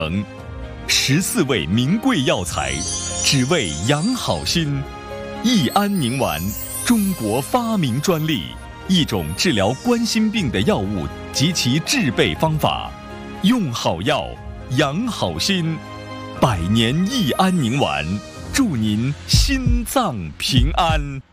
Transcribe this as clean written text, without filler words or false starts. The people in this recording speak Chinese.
14味名贵药材，只为养好心。益安宁丸，中国发明专利，一种治疗冠心病的药物及其制备方法。用好药，养好心。100年益安宁丸，祝您心脏平安。